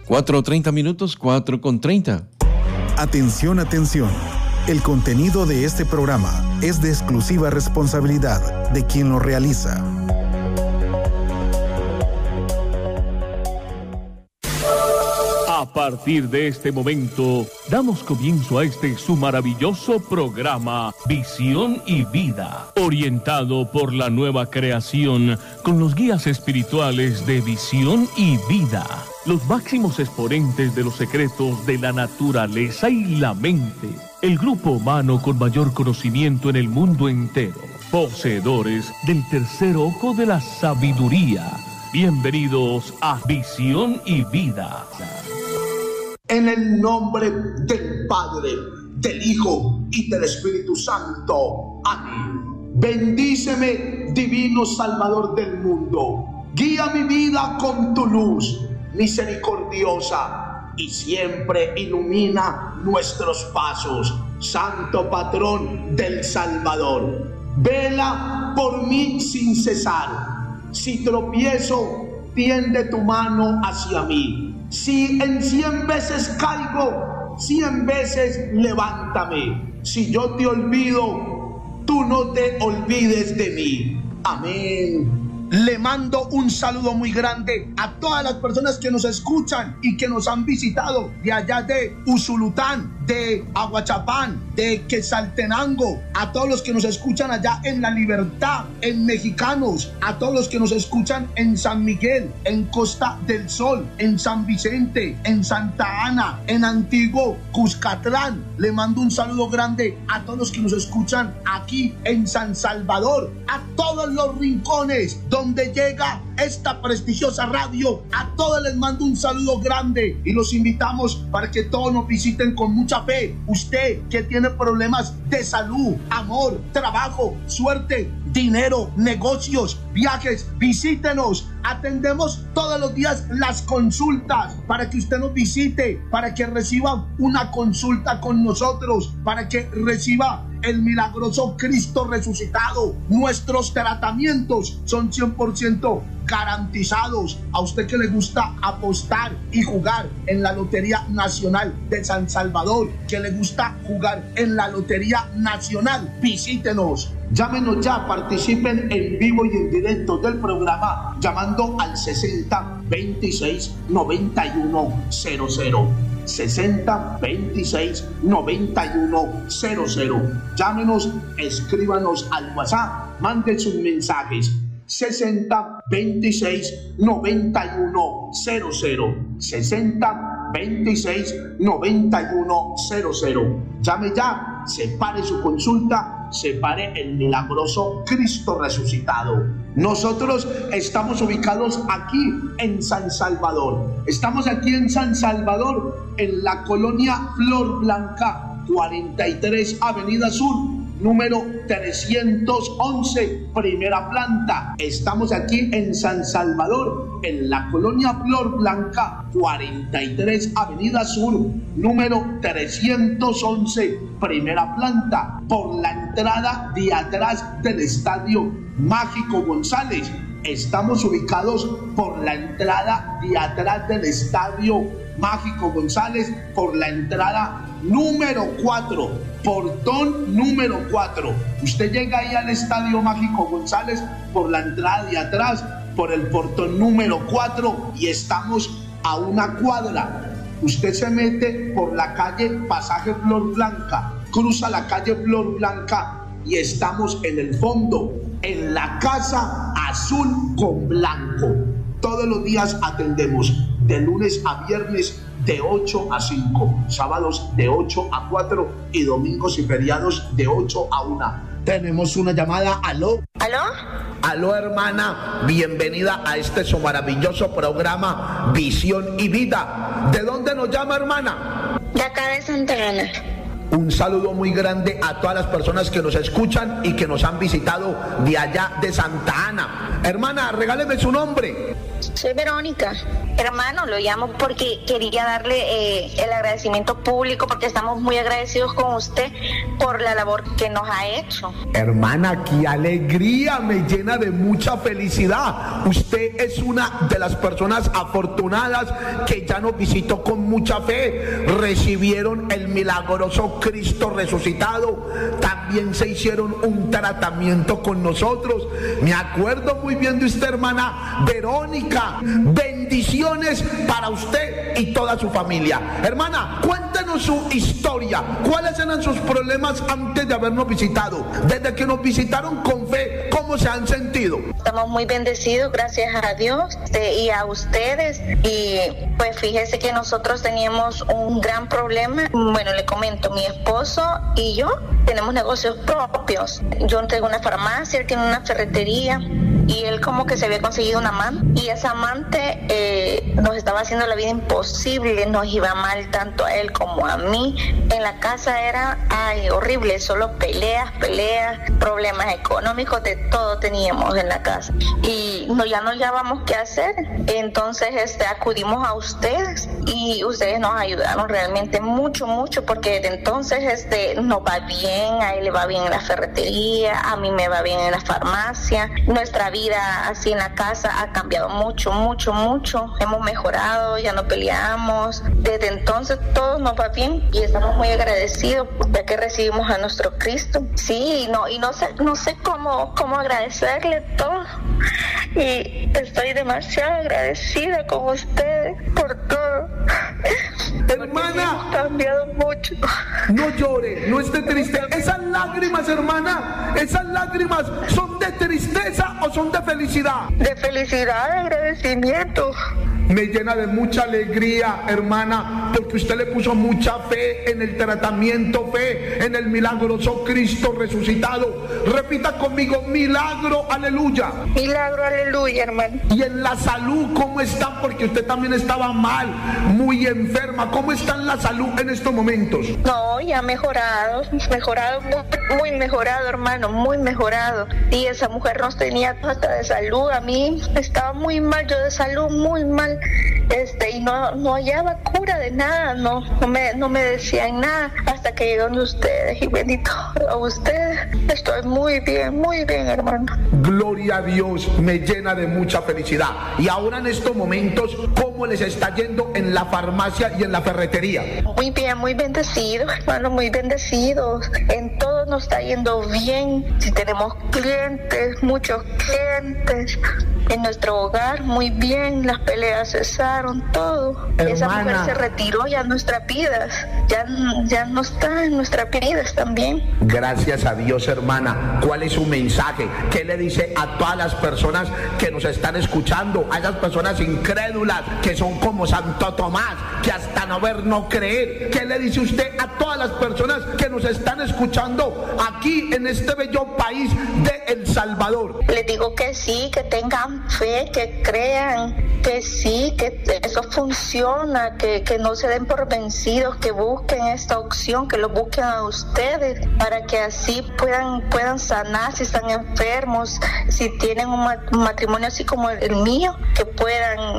4:30 minutos, 4:30. Atención, atención. El contenido de este programa es de exclusiva responsabilidad de quien lo realiza. A partir de este momento, damos comienzo a su maravilloso programa Visión y Vida, orientado por la nueva creación con los guías espirituales de Visión y Vida, los máximos exponentes de los secretos de la naturaleza y la mente, el grupo humano con mayor conocimiento en el mundo entero, poseedores del tercer ojo de la sabiduría. Bienvenidos a Visión y Vida. En el nombre del Padre, del Hijo y del Espíritu Santo. Amén. Bendíceme, divino Salvador del mundo. Guía mi vida con tu luz misericordiosa y siempre ilumina nuestros pasos. Santo patrón del Salvador, vela por mí sin cesar. Si tropiezo, tiende tu mano hacia mí. Si en 100 veces caigo, 100 veces levántame. Si yo te olvido, tú no te olvides de mí. Amén. Le mando un saludo muy grande a todas las personas que nos escuchan y que nos han visitado de allá de Usulután, de Aguachapán, de Quetzaltenango, a todos los que nos escuchan allá en La Libertad, en Mexicanos, a todos los que nos escuchan en San Miguel, en Costa del Sol, en San Vicente, en Santa Ana, en Antiguo Cuscatlán. Le mando un saludo grande a todos los que nos escuchan aquí en San Salvador, a todos los rincones donde llega esta prestigiosa radio. A todos les mando un saludo grande y los invitamos para que todos nos visiten con mucha fe. Usted que tiene problemas de salud, amor, trabajo, suerte, dinero, negocios, viajes, visítenos. Atendemos todos los días las consultas para que usted nos visite, para que reciba una consulta con nosotros, para que reciba el milagroso Cristo resucitado. Nuestros tratamientos son 100% garantizados. A usted que le gusta apostar y jugar en la Lotería Nacional de San Salvador, que le gusta jugar en la Lotería Nacional, visítenos. Llámenos ya, participen en vivo y en directo del programa llamando al 60 26 91 00. 60 26 91 00. Llámenos, escríbanos al WhatsApp, manden sus mensajes. 60 26 91 00. 60 26 91 00. Llame ya, separe su consulta, separe el milagroso Cristo resucitado. Nosotros estamos ubicados aquí en San Salvador. Estamos aquí en San Salvador, en la colonia Flor Blanca, 43 Avenida Sur, número 311, primera planta. Estamos aquí en San Salvador, en la colonia Flor Blanca, 43 Avenida Sur, número 311, primera planta, por la entrada de atrás del Estadio Mágico González. Estamos ubicados por la entrada de atrás del Estadio Mágico González, por la entrada número 4, portón número 4. Usted llega ahí al Estadio Mágico González por la entrada de atrás, por el portón número 4, y estamos a una cuadra. Usted se mete por la calle Pasaje Flor Blanca, cruza la calle Flor Blanca y estamos en el fondo, en la Casa Azul con Blanco. Todos los días atendemos de lunes a viernes de 8 a 5, sábados de 8 a 4 y domingos y feriados de 8 a 1. Tenemos una llamada. ¿Aló? ¿Aló? Aló, hermana, bienvenida a su maravilloso programa Visión y Vida. ¿De dónde nos llama, hermana? De acá de Santa Ana. Un saludo muy grande a todas las personas que nos escuchan y que nos han visitado de allá de Santa Ana. Hermana, regáleme su nombre. Soy Verónica. Hermano, lo llamo porque quería darle el agradecimiento público, porque estamos muy agradecidos con usted por la labor que nos ha hecho. Hermana, qué alegría, me llena de mucha felicidad. Usted es una de las personas afortunadas que ya nos visitó con mucha fe. Recibieron el milagroso Cristo resucitado. También se hicieron un tratamiento con nosotros. Me acuerdo muy bien de usted, hermana Verónica. Bendiciones para usted y toda su familia. Hermana, cuéntenos su historia. ¿Cuáles eran sus problemas antes de habernos visitado? Desde que nos visitaron con fe, ¿cómo se han sentido? Estamos muy bendecidos, gracias a Dios y a ustedes. Y pues fíjese que nosotros teníamos un gran problema. Bueno, le comento, mi esposo y yo tenemos negocios propios. Yo tengo una farmacia, él tiene una ferretería. Y él como que se había conseguido una amante, y esa amante nos estaba haciendo la vida imposible, nos iba mal tanto a él como a mí. En la casa era horrible, solo peleas, problemas económicos, de todo teníamos en la casa. Y ya no hallábamos qué hacer, entonces acudimos a ustedes y ustedes nos ayudaron realmente mucho, porque desde entonces nos va bien, a él le va bien en la ferretería, a mí me va bien en la farmacia. Nuestra vida así en la casa ha cambiado mucho, hemos mejorado, ya no peleamos. Desde entonces todo nos va bien y estamos muy agradecidos ya que recibimos a nuestro Cristo. Sí, y no sé cómo agradecerle todo, y estoy demasiado agradecida con ustedes por todo. Hermana, hemos cambiado mucho. No llore, no esté triste. Esas lágrimas, hermana, ¿son de tristeza o son de felicidad? De felicidad, de agradecimiento. Me llena de mucha alegría, hermana, porque usted le puso mucha fe en el tratamiento, fe en el milagroso Cristo resucitado. Repita conmigo: milagro, aleluya. Milagro, aleluya, hermano. Y en la salud, ¿cómo está? Porque usted también estaba mal, muy enferma. ¿Cómo está en la salud en estos momentos? No, ya mejorado, muy mejorado, hermano, muy mejorado. Y esa mujer nos tenía hasta de salud. A mí estaba muy mal, yo de salud, muy mal. Y no hallaba cura de nada, no me decían nada hasta que llegaron ustedes, y bendito a ustedes, estoy muy bien, hermano. Gloria a Dios, me llena de mucha felicidad. Y ahora en estos momentos, ¿cómo les está yendo en la farmacia y en la ferretería? Muy bien, muy bendecidos, hermano, muy bendecidos. En todo nos está yendo bien. Si tenemos clientes, muchos clientes en nuestro hogar, muy bien. Las peleas cesaron, todo. Hermana, esa mujer se retiró ya en nuestras vidas, ya no está en nuestras vidas también. Gracias a Dios, hermana. ¿Cuál es su mensaje? ¿Qué le dice a todas las personas que nos están escuchando, a esas personas incrédulas que son como Santo Tomás, que hasta no ver, no creer? ¿Qué le dice usted a todas las personas que nos están escuchando aquí en este bello país de El Salvador? Les digo que sí, que tengan fe, que crean, que sí, que eso funciona, que no se den por vencidos, que busquen esta opción, que lo busquen a ustedes, para que así puedan sanar si están enfermos, si tienen un matrimonio así como el mío, que puedan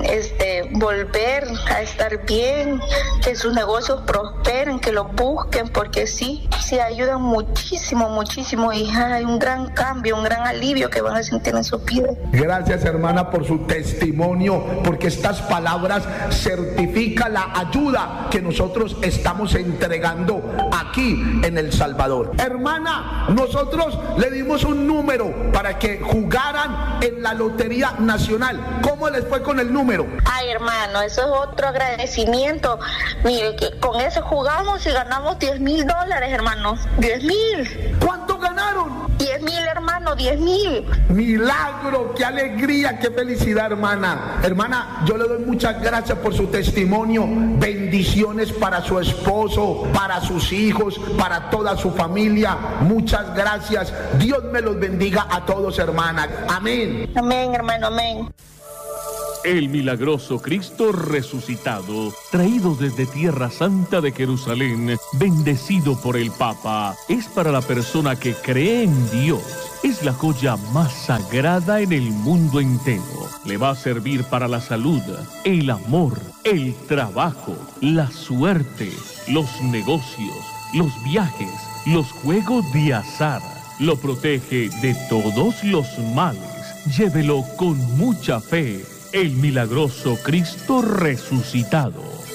volver a estar bien, que sus negocios prosperen, que los busquen, porque sí ayudan muchísimo, y hay un gran cambio, un gran alivio que van a sentir en su vida. Gracias, hermana, por su testimonio, porque estas palabras certifican la ayuda que nosotros estamos entregando aquí en El Salvador. Hermana, nosotros le dimos un número para que jugaran en la Lotería Nacional. ¿Cómo les fue con el número? Ay, hermano, eso es otro agradecimiento. Mire, que con eso jugamos y ganamos $10,000, hermano. 10,000. ¿Cuánto ganaron? 10,000, hermano, 10,000. Milagro, qué alegría, qué felicidad, hermana. Hermana, yo le doy muchas gracias por su testimonio. Bendiciones para su esposo, para sus hijos, para toda su familia. Muchas gracias. Dios me los bendiga a todos, hermana. Amén. Amén, hermano, amén. El milagroso Cristo resucitado, traído desde Tierra Santa de Jerusalén, bendecido por el Papa, es para la persona que cree en Dios. Es la joya más sagrada en el mundo entero. Le va a servir para la salud, el amor, el trabajo, la suerte, los negocios, los viajes, los juegos de azar. Lo protege de todos los males. Llévelo con mucha fe. El milagroso Cristo resucitado.